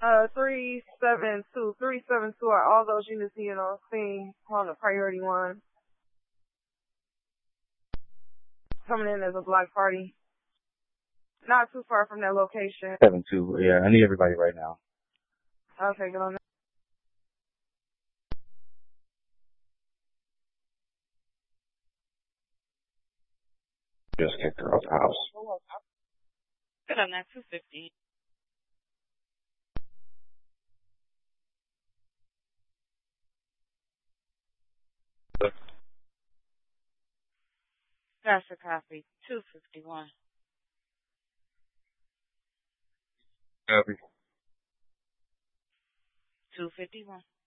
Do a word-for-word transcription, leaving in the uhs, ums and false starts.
Uh, three seven two, three seven two are all those units needed on scene on the priority one. Coming in as a block party. Not too far from that location. seven two, yeah, I need everybody right now. Okay, get on that. Just kicked her out the house. Get on that two fifty. That's a copy. two fifty-one. Copy. two fifty-one.